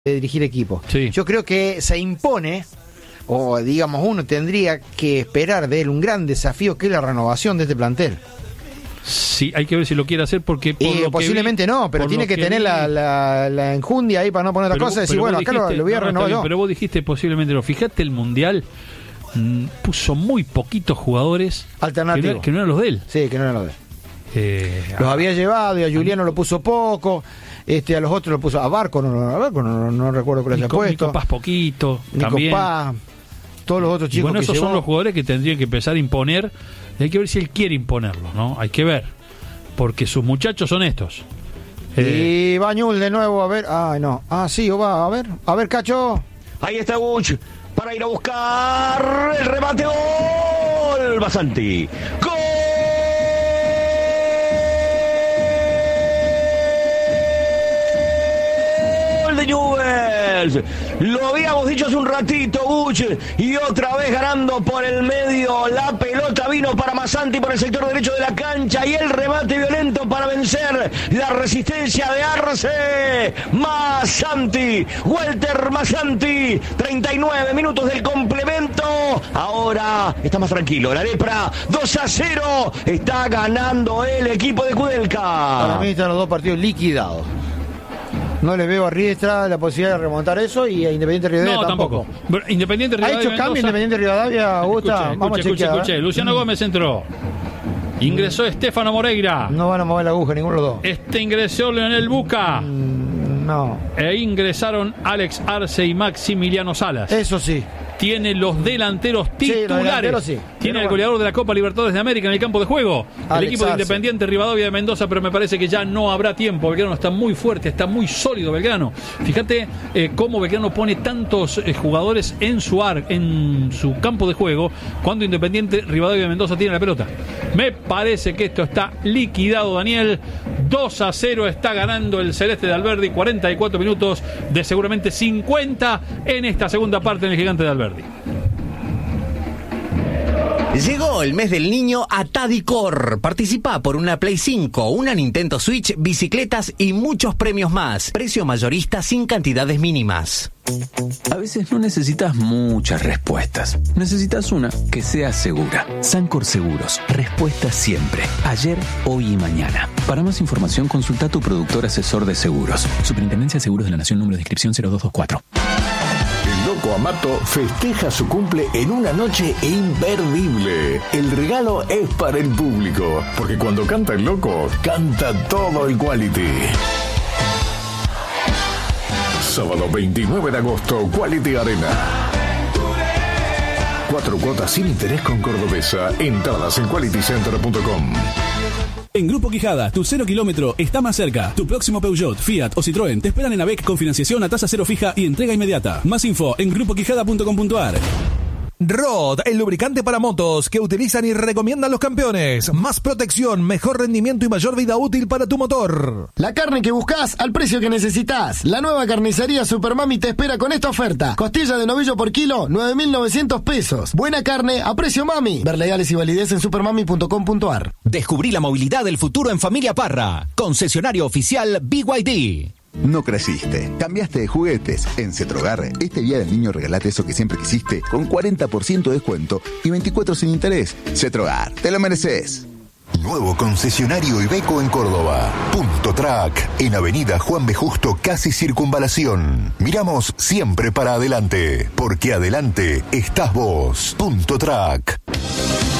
de dirigir equipos. Sí. Yo creo que se impone, o digamos uno tendría que esperar de él un gran desafío que es la renovación de este plantel. Sí, hay que ver si lo quiere hacer porque posiblemente no, pero tiene que tener la enjundia ahí para no poner la cosa y decir, bueno, acá lo voy a renovar yo. Pero vos dijiste posiblemente no. Fíjate, el Mundial puso muy poquitos jugadores alternativos que no eran los de él. Sí, que no eran los de él. Los había llevado y a Juliano lo puso poco. A los otros lo puso a Barco, no recuerdo que lo haya puesto. Nico Paz poquito, Nico también. Paz, todos los otros chicos. Bueno, que esos llevó. son los jugadores que tendrían que empezar a imponer. Y hay que ver si él quiere imponerlo, ¿no? Hay que ver, porque sus muchachos son estos. Y Bañul de nuevo, a ver. No. Sí, va, a ver, Cacho. Ahí está Buch para ir a buscar el remate. ¡Gol! Basanti. ¡Gol! De Newell's. Lo habíamos dicho hace un ratito, Buch, y otra vez ganando por el medio. La pelota vino para Massanti por el sector derecho de la cancha y el remate violento para vencer la resistencia de Arce. Massanti, Walter Massanti, 39 minutos del complemento. Ahora está más tranquilo. La Lepra, 2-0. Está ganando el equipo de Kudelka. Para mí están los dos partidos liquidados. No le veo a Riestra la posibilidad de remontar eso y a Independiente Rivadavia tampoco. Bueno, Independiente Rivadavia. ¿Ha hecho cambio Independiente Rivadavia, Augusta? Vamos a chequear. Escuche. Luciano Gómez entró. Ingresó Estefano Moreira. No van a mover la aguja ninguno de los dos. Ingresó Leonel Buca. No. E ingresaron Alex Arce y Maximiliano Salas. Eso sí. Tiene los delanteros titulares. Los delanteros sí. Tiene el goleador de la Copa Libertadores de América en el campo de juego. El equipo de Independiente Rivadavia de Mendoza, pero me parece que ya no habrá tiempo. Belgrano está muy fuerte, está muy sólido Belgrano. Fíjate cómo Belgrano pone tantos jugadores en su campo de juego cuando Independiente Rivadavia de Mendoza tiene la pelota. Me parece que esto está liquidado, Daniel. 2-0 está ganando el Celeste de Alberdi. 44 minutos de seguramente 50 en esta segunda parte en el Gigante de Alberdi. Llegó el mes del niño a Tadicor. Participa por una Play 5, una Nintendo Switch, bicicletas y muchos premios más. Precio mayorista sin cantidades mínimas. A veces no necesitas muchas respuestas. Necesitas una que sea segura. Sancor Seguros. Respuesta siempre. Ayer, hoy y mañana. Para más información, consulta a tu productor asesor de seguros. Superintendencia de Seguros de la Nación, número de inscripción 0224. El Loco Amato festeja su cumple en una noche imperdible. El regalo es para el público, porque cuando canta el Loco, canta todo el Quality. Sábado 29 de agosto, Quality Arena. 4 cuotas sin interés con Cordobesa. Entradas en qualitycenter.com. En Grupo Quijada, tu 0 kilómetro está más cerca. Tu próximo Peugeot, Fiat o Citroën te esperan en ABEC con financiación a tasa cero fija y entrega inmediata. Más info en grupoquijada.com.ar. Rod, el lubricante para motos que utilizan y recomiendan los campeones. Más protección, mejor rendimiento y mayor vida útil para tu motor. La carne que buscas al precio que necesitas. La nueva carnicería Supermami te espera con esta oferta. Costilla de novillo por kilo, 9.900 pesos. Buena carne a precio mami. Ver legales y validez en supermami.com.ar. Descubrí la movilidad del futuro en Familia Parra. Concesionario oficial BYD. No creciste, cambiaste de juguetes. En Cetrogar, este día del niño regalate eso que siempre quisiste con 40% de descuento y 24 sin interés. Cetrogar, te lo mereces. Nuevo concesionario Iveco en Córdoba. Punto Track, en Avenida Juan B. Justo, casi Circunvalación. Miramos siempre para adelante, porque adelante estás vos. Punto Track.